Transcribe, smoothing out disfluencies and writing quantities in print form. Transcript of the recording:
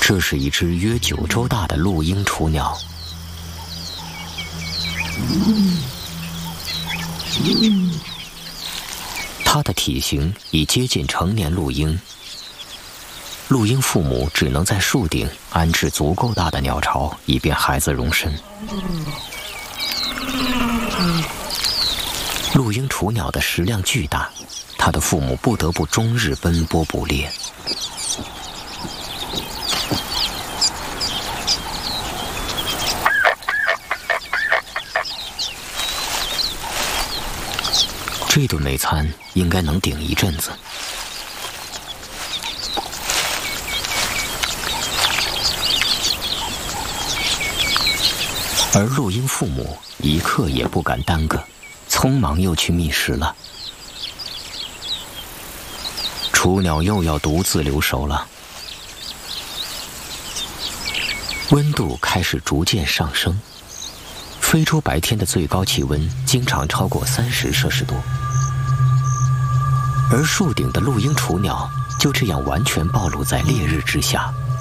这是一只约9周大的陆鹰雏鸟。它的体型已接近成年陆鹰。陆鹰父母只能在树顶安置足够大的鸟巢，以便孩子容身。陆鹰雏鸟的食量巨大，它的父母不得不终日奔波捕猎。这顿美餐应该能顶一阵子。而陆鹰父母一刻也不敢耽搁，匆忙又去觅食了。雏鸟又要独自留守了。温度开始逐渐上升，非洲白天的最高气温经常超过30摄氏度，而树顶的陆鹰雏鸟就这样完全暴露在烈日之下，